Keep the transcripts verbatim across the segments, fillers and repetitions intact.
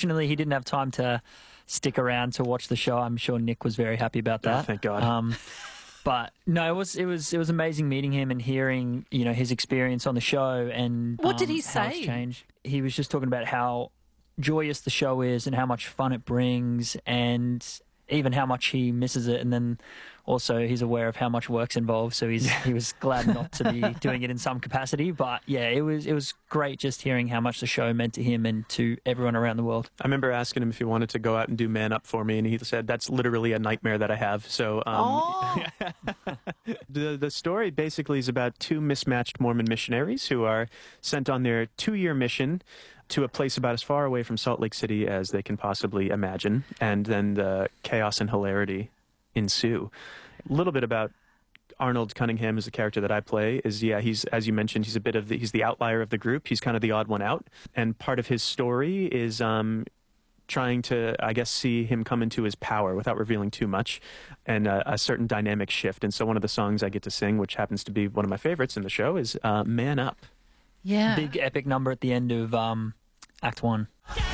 unfortunately, he didn't have time to stick around to watch the show. I'm sure Nick was very happy about that. Oh, thank God. Um, but no, it was it was it was amazing meeting him and hearing, you know, his experience on the show and What did um, he how it's say? changed. He was just talking about how joyous the show is and how much fun it brings, and even how much he misses it. And then also he's aware of how much work's involved, so he's he was glad not to be doing it in some capacity. But yeah, it was it was great just hearing how much the show meant to him and to everyone around the world. I remember asking him if he wanted to go out and do Man Up for me, and he said that's literally a nightmare that I have. So um, Oh. the the story basically is about two mismatched Mormon missionaries who are sent on their two-year mission to a place about as far away from Salt Lake City as they can possibly imagine, and then the chaos and hilarity ensue. A little bit about Arnold Cunningham is the character that I play. Is yeah, he's, as you mentioned, he's a bit of the, he's the outlier of the group. He's kind of the odd one out, and part of his story is um, trying to, I guess, see him come into his power without revealing too much, and uh, a certain dynamic shift. And so one of the songs I get to sing, which happens to be one of my favorites in the show, is uh, Man Up. Yeah. Big epic number at the end of um, Act One.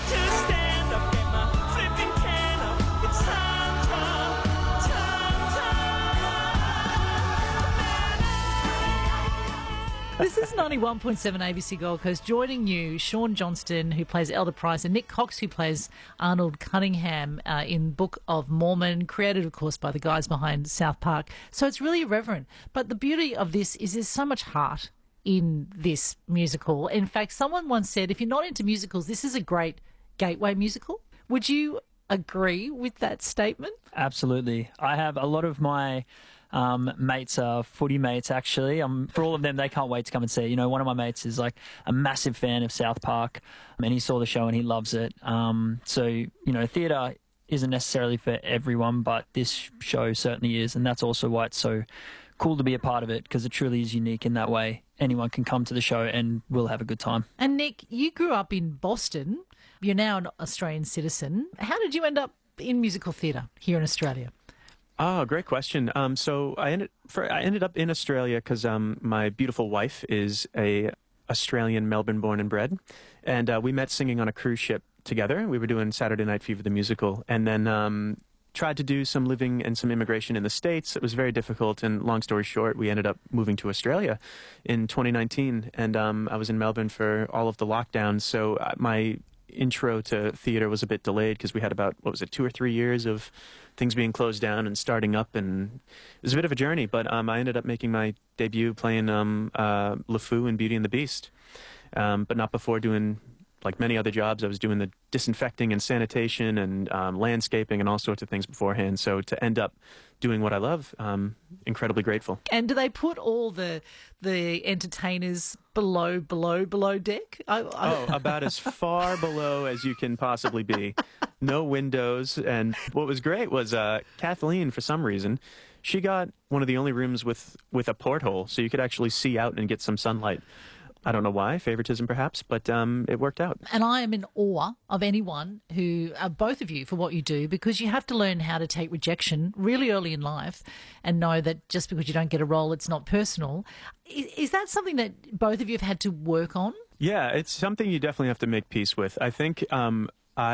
This is ninety-one point seven A B C Gold Coast. Joining you, Sean Johnston, who plays Elder Price, and Nick Cox, who plays Arnold Cunningham uh, in Book of Mormon, created, of course, by the guys behind South Park. So it's really irreverent. But the beauty of this is there's so much heart in this musical. In fact, someone once said, if you're not into musicals, this is a great gateway musical. Would you agree with that statement? Absolutely. I have a lot of my um, mates are footy mates, actually. Um, for all of them, they can't wait to come and see it. You know, one of my mates is like a massive fan of South Park, and he saw the show and he loves it. Um, so, you know, theatre isn't necessarily for everyone, but this show certainly is, and that's also why it's so cool to be a part of it, because it truly is unique in that way. Anyone can come to the show and we'll have a good time. And Nick, you grew up in Boston. You're now an Australian citizen. How did you end up in musical theatre here in Australia? Oh, great question. Um, so I ended for I ended up in Australia because um, my beautiful wife is a Australian, Melbourne born and bred, and uh, we met singing on a cruise ship together. We were doing Saturday Night Fever the musical, and then um, tried to do some living and some immigration in the States. It was very difficult, and long story short, we ended up moving to Australia in twenty nineteen, and um, I was in Melbourne for all of the lockdowns. So uh, my intro to theater was a bit delayed because we had about, what was it, two or three years of things being closed down and starting up, and it was a bit of a journey, but um, I ended up making my debut playing um, uh, LeFou in Beauty and the Beast, um, but not before doing, like many other jobs, I was doing the disinfecting and sanitation and um, landscaping and all sorts of things beforehand, so to end up doing what I love, um, incredibly grateful. And do they put all the the entertainers below, below, below deck? I, I... Oh, about as far below as you can possibly be. No windows. And what was great was uh, Kathleen, for some reason, she got one of the only rooms with, with a porthole, so you could actually see out and get some sunlight. I don't know why, favoritism perhaps, but um, it worked out. And I am in awe of anyone who, uh, both of you, for what you do, because you have to learn how to take rejection really early in life and know that just because you don't get a role, it's not personal. Is, is that something that both of you have had to work on? Yeah, it's something you definitely have to make peace with. I think um,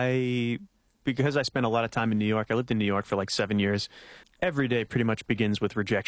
I, because I spent a lot of time in New York, I lived in New York for like seven years, every day pretty much begins with rejection.